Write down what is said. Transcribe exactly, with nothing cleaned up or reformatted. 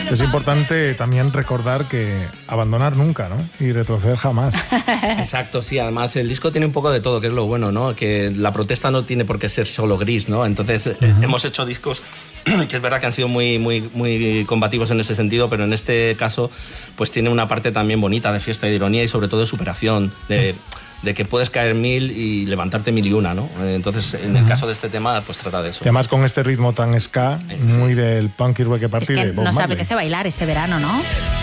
Es importante también recordar que abandonar nunca, ¿no? Y retroceder jamás. Exacto, sí. Además, el disco tiene un poco de todo, que es lo bueno, ¿no? Que la protesta no tiene por qué ser solo gris, ¿no? Entonces, uh-huh. eh, hemos hecho discos que es verdad que han sido muy, muy, muy combativos en ese sentido, pero en este caso, pues tiene una parte también bonita de fiesta y de ironía y sobre todo de superación, de... de que puedes caer mil y levantarte mil y una, ¿no? Entonces, en el caso de este tema, pues trata de eso. Y además con este ritmo tan ska, eh, muy sí. del punk y reggae party es que de Bob nos Marley. apetece bailar este verano, ¿no?